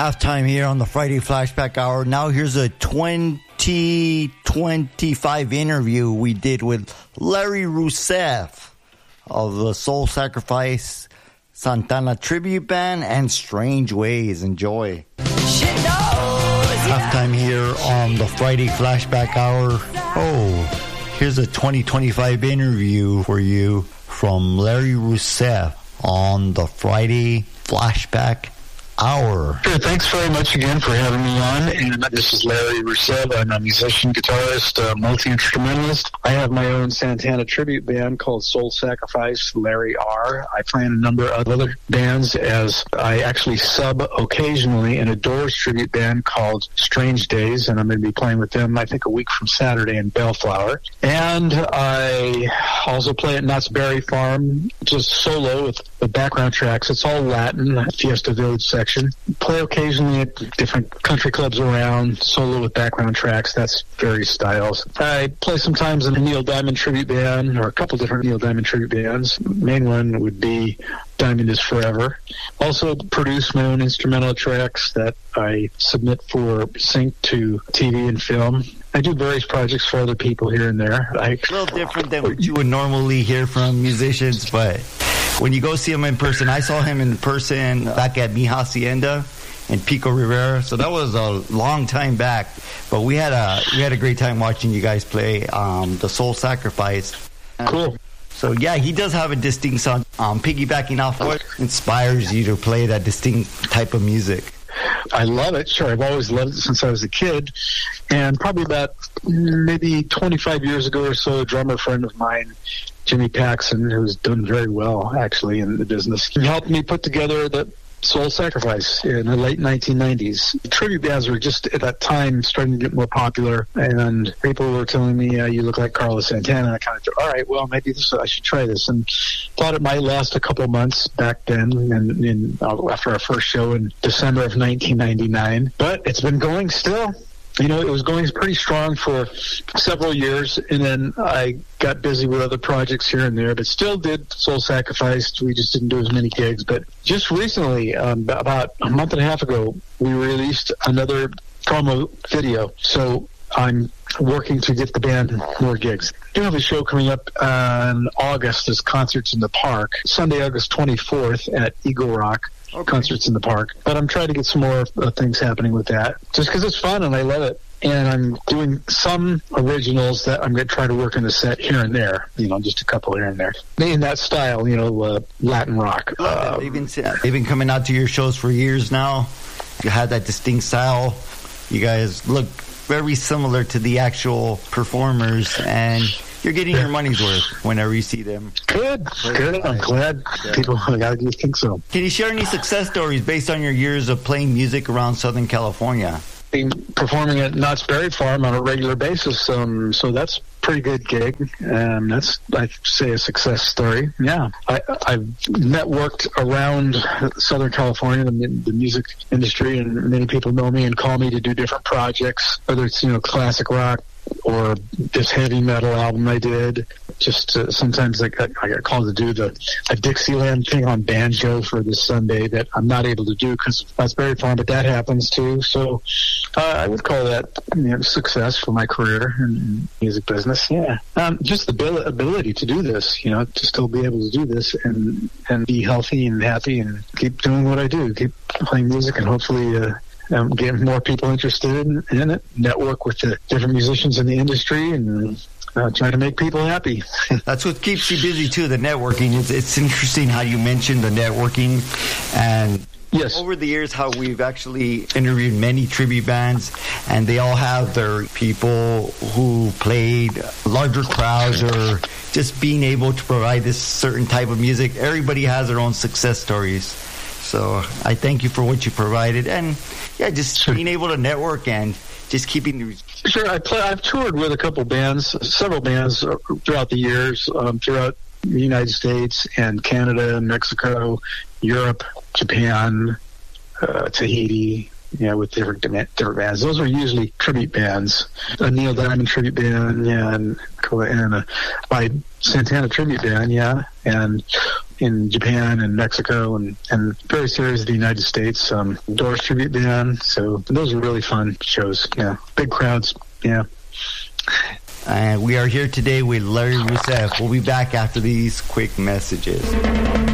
Halftime here on the Friday Flashback Hour. Now here's a 2025 interview we did with Larry Rousseff of the Soul Sacrifice Santana Tribute Band and Strange Ways. Enjoy. Halftime here on the Friday Flashback Hour. Oh, here's a 2025 interview for you from Larry Rousseff on the Friday Flashback Hour. Sure, thanks very much again for having me on. And this is Larry Rousseff. I'm a musician, guitarist, multi-instrumentalist. I have my own Santana tribute band called Soul Sacrifice, Larry R. I play in a number of other bands as I actually sub occasionally in a Doors tribute band called Strange Days, and I'm going to be playing with them, I think, a week from Saturday in Bellflower. And I also play at Knott's Berry Farm, just solo with the background tracks. It's all Latin, Fiesta Village section. Play occasionally at different country clubs around, solo with background tracks. That's various styles. I play sometimes in a Neil Diamond tribute band, or a couple different Neil Diamond tribute bands. The main one would be Diamond is Forever. Also produce my own instrumental tracks that I submit for sync to TV and film. I do various projects for other people here and there. A little different than what you would normally hear from musicians, but when you go see him in person, I saw him in person back at Mi Hacienda in Pico Rivera, so that was a long time back. But we had a great time watching you guys play the Soul Sacrifice. Cool. So yeah, he does have a distinct sound. Piggybacking off what inspires you to play that distinct type of music? I love it. Sure, I've always loved it since I was a kid. And probably about maybe 25 years ago or so, a drummer friend of mine, Jimmy Paxson, who's done very well, actually, in the business, he helped me put together the Soul Sacrifice in the late 1990s. Tribute bands were just, at that time, starting to get more popular, and people were telling me, you look like Carlos Santana. I kind of thought, all right, well, maybe I should try this, and thought it might last a couple of months back then, and after our first show in December of 1999. But it's been going still. You know, it was going pretty strong for several years, and then I got busy with other projects here and there, but still did Soul Sacrifice. We just didn't do as many gigs. But just recently, about a month and a half ago, we released another promo video. So I'm working to get the band more gigs. I do have a show coming up in August. There's concerts in the park. Sunday, August 24th at Eagle Rock. Okay. Concerts in the park. But I'm trying to get some more things happening with that, just because it's fun and I love it. And I'm doing some originals that I'm going to try to work in the set here and there, just a couple here and there. In that style, Latin rock. They've been coming out to your shows for years now. You had that distinct style. You guys look very similar to the actual performers, and you're getting your money's worth whenever you see them. Good. I'm glad people think so. Can you share any success stories based on your years of playing music around Southern California? Performing at Knott's Berry Farm on a regular basis, so that's a pretty good gig. That's, I'd say, a success story. Yeah, I've networked around Southern California, the music industry, and many people know me and call me to do different projects, whether it's classic rock or this heavy metal album I did. Just sometimes I got called to do a Dixieland thing on banjo for this Sunday that I'm not able to do because that's very fun, but that happens too. So I would call that success for my career in music business. Yeah, just the ability to do this, to still be able to do this and be healthy and happy and keep doing what I do, keep playing music, and hopefully get more people interested in it, network with the different musicians in the industry, and try to make people happy. That's what keeps you busy, too, the networking. It's interesting how you mentioned the networking, and yes, over the years how we've actually interviewed many tribute bands, and they all have their people who played larger crowds or just being able to provide this certain type of music. Everybody has their own success stories. So I thank you for what you provided, and just being able to network and just keeping. Sure, I've toured with a couple bands, several bands throughout the years, throughout the United States and Canada, Mexico, Europe, Japan, Tahiti, with different bands. Those are usually tribute bands. A Neil Diamond tribute band, and a by Santana tribute band, and in Japan and Mexico and various areas of the United States, Doors tribute band. So those are really fun shows. Yeah, big crowds. Yeah. And we are here today with Larry Rousseff. We'll be back after these quick messages.